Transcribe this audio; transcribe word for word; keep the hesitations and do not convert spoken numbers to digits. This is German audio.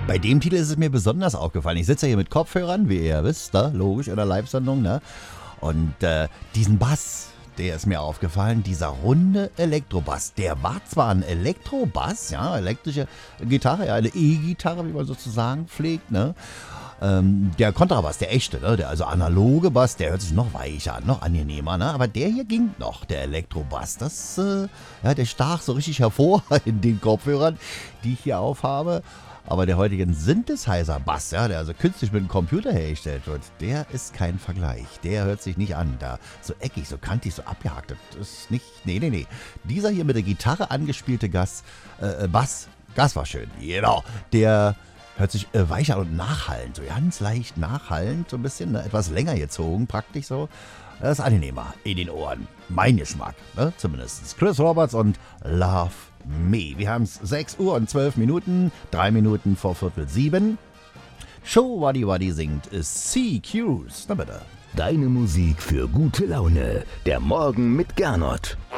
Bei dem Titel ist es mir besonders aufgefallen. Ich sitze hier mit Kopfhörern, wie ihr ja wisst, ne? Logisch, in der Live-Sendung. Ne? Und äh, diesen Bass, der ist mir aufgefallen, dieser runde Elektrobass. Der war zwar ein Elektrobass, ja, elektrische Gitarre, ja, eine E-Gitarre, wie man sozusagen pflegt, ne? Ähm, der Kontrabass, der echte, ne? Der also analoge Bass, der hört sich noch weicher an, noch angenehmer, ne? Aber der hier ging noch, der Elektrobass. Das, äh, ja, der stach so richtig hervor in den Kopfhörern, die ich hier aufhabe. Aber der heutige Synthesizer-Bass, ja, der also künstlich mit dem Computer hergestellt wird, der ist kein Vergleich. Der hört sich nicht an. Da so eckig, so kantig, so abgehakt. Das ist nicht. Nee, nee, nee. Dieser hier mit der Gitarre angespielte Gas, äh, Bass, Gas war schön. Genau. Der hört sich äh, weicher und nachhallend, so ganz leicht nachhallend, so ein bisschen, ne? Etwas länger gezogen, praktisch so. Das ist angenehmer in den Ohren. Mein Geschmack, ne? Zumindest. Chris Roberts und Love Me. Wir haben es sechs Uhr und zwölf Minuten, drei Minuten vor Viertel sieben. Show Waddy Waddy singt C Q's. Na bitte. Deine Musik für gute Laune. Der Morgen mit Gernot.